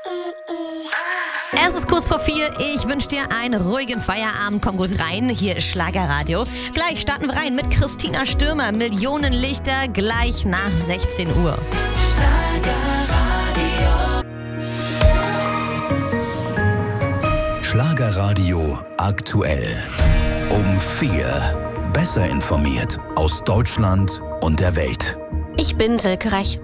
Es ist kurz vor 4. Ich wünsche dir einen ruhigen Feierabend. Komm gut rein. Hier ist Schlagerradio. Gleich starten wir rein mit Christina Stürmer. Millionenlichter gleich nach 16 Uhr. Schlagerradio aktuell. Um 4. Besser informiert aus Deutschland und der Welt. Ich bin Silke Rech.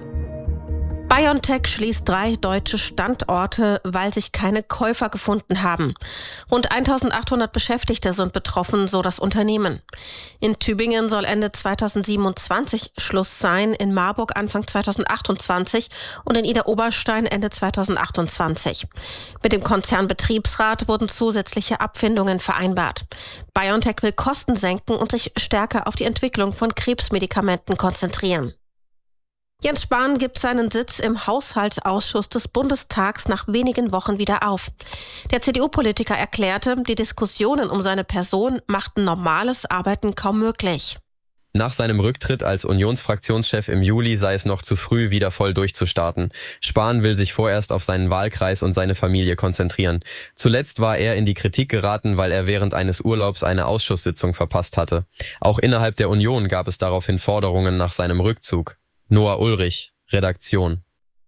BioNTech schließt 3 deutsche Standorte, weil sich keine Käufer gefunden haben. Rund 1800 Beschäftigte sind betroffen, so das Unternehmen. In Tübingen soll Ende 2027 Schluss sein, in Marburg Anfang 2028 und in Idar-Oberstein Ende 2028. Mit dem Konzernbetriebsrat wurden zusätzliche Abfindungen vereinbart. BioNTech will Kosten senken und sich stärker auf die Entwicklung von Krebsmedikamenten konzentrieren. Jens Spahn gibt seinen Sitz im Haushaltsausschuss des Bundestags nach wenigen Wochen wieder auf. Der CDU-Politiker erklärte, die Diskussionen um seine Person machten normales Arbeiten kaum möglich. Nach seinem Rücktritt als Unionsfraktionschef im Juli sei es noch zu früh, wieder voll durchzustarten. Spahn will sich vorerst auf seinen Wahlkreis und seine Familie konzentrieren. Zuletzt war er in die Kritik geraten, weil er während eines Urlaubs eine Ausschusssitzung verpasst hatte. Auch innerhalb der Union gab es daraufhin Forderungen nach seinem Rückzug. Noah Ulrich, Redaktion.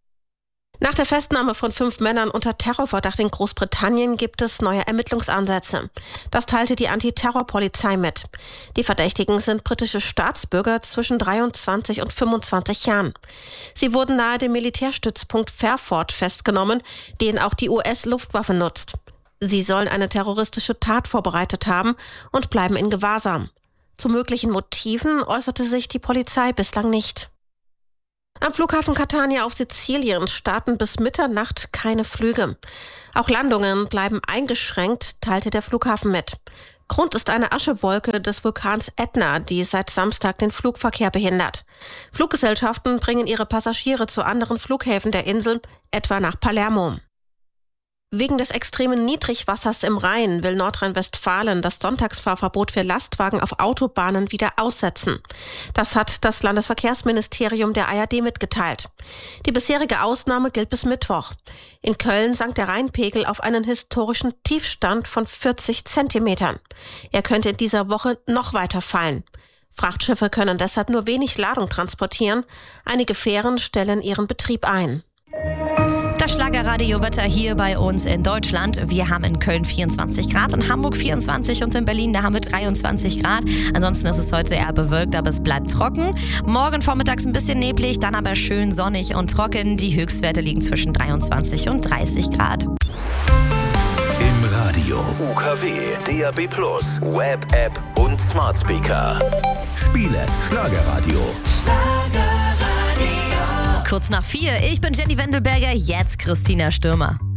Nach der Festnahme von 5 Männern unter Terrorverdacht in Großbritannien gibt es neue Ermittlungsansätze. Das teilte die Antiterrorpolizei mit. Die Verdächtigen sind britische Staatsbürger zwischen 23 und 25 Jahren. Sie wurden nahe dem Militärstützpunkt Fairford festgenommen, den auch die US-Luftwaffe nutzt. Sie sollen eine terroristische Tat vorbereitet haben und bleiben in Gewahrsam. Zu möglichen Motiven äußerte sich die Polizei bislang nicht. Am Flughafen Catania auf Sizilien starten bis Mitternacht keine Flüge. Auch Landungen bleiben eingeschränkt, teilte der Flughafen mit. Grund ist eine Aschewolke des Vulkans Ätna, die seit Samstag den Flugverkehr behindert. Fluggesellschaften bringen ihre Passagiere zu anderen Flughäfen der Insel, etwa nach Palermo. Wegen des extremen Niedrigwassers im Rhein will Nordrhein-Westfalen das Sonntagsfahrverbot für Lastwagen auf Autobahnen wieder aussetzen. Das hat das Landesverkehrsministerium der ARD mitgeteilt. Die bisherige Ausnahme gilt bis Mittwoch. In Köln sank der Rheinpegel auf einen historischen Tiefstand von 40 Zentimetern. Er könnte in dieser Woche noch weiter fallen. Frachtschiffe können deshalb nur wenig Ladung transportieren. Einige Fähren stellen ihren Betrieb ein. Das Schlagerradio-Wetter hier bei uns in Deutschland. Wir haben in Köln 24 Grad, in Hamburg 24 und in Berlin, da haben wir 23 Grad. Ansonsten ist es heute eher bewölkt, aber es bleibt trocken. Morgen vormittags ein bisschen neblig, dann aber schön sonnig und trocken. Die Höchstwerte liegen zwischen 23 und 30 Grad. Im Radio, UKW, DAB+, Web-App und Smart Speaker. Spiele Schlagerradio. Kurz nach 4. Ich bin Jenny Wendelberger, jetzt Christina Stürmer.